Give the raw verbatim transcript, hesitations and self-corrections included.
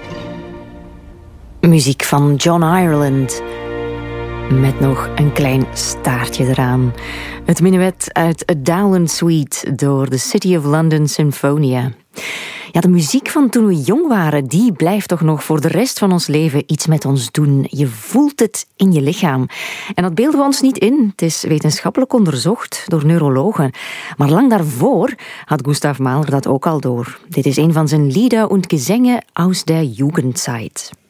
Muziek van John Ireland. Met nog een klein staartje eraan. Het menuet uit A Dowland Suite door de City of London Sinfonia. Ja, de muziek van toen we jong waren, die blijft toch nog voor de rest van ons leven iets met ons doen. Je voelt het in je lichaam. En dat beelden we ons niet in. Het is wetenschappelijk onderzocht door neurologen. Maar lang daarvoor had Gustav Mahler dat ook al door. Dit is een van zijn Lieder und Gesänge aus der Jugendzeit.